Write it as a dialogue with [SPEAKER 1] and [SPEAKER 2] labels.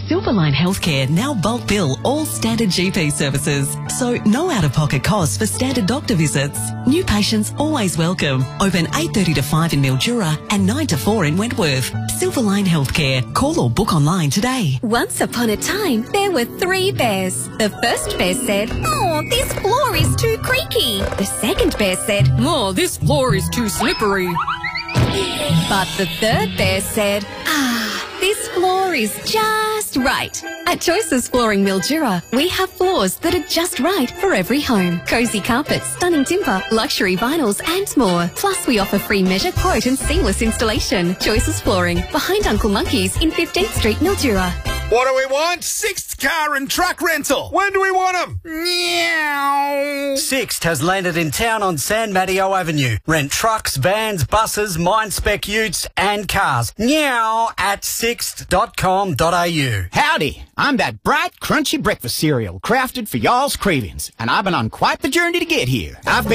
[SPEAKER 1] Silverline Healthcare now bulk bill all standard GP services, so no out-of-pocket costs for standard doctor visits. New patients always welcome. Open 8:30 to 5 in Mildura and 9 to 4 in Wentworth. Silverline Healthcare. Call or book online today.
[SPEAKER 2] Once upon a time, there were 3 bears. The first bear said, "Oh, this floor is too creaky." The second bear said, "Oh, this floor is too slippery." But the third bear said, "This floor is just right." At Choices Flooring Mildura, we have floors that are just right for every home. Cozy carpets, stunning timber, luxury vinyls and more. Plus, we offer free measure, quote and seamless installation. Choices Flooring, behind Uncle Monkey's in 15th Street, Mildura.
[SPEAKER 3] What do we want? Sixt Car and Truck Rental. When do we want them? Meow.
[SPEAKER 4] Sixt has landed in town on San Mateo Avenue. Rent trucks, vans, buses, mine-spec utes and cars. Meow at sixt.com.au.
[SPEAKER 5] Howdy, I'm that bright, crunchy breakfast cereal crafted for y'all's cravings, and I've been on quite the journey to get here. I've been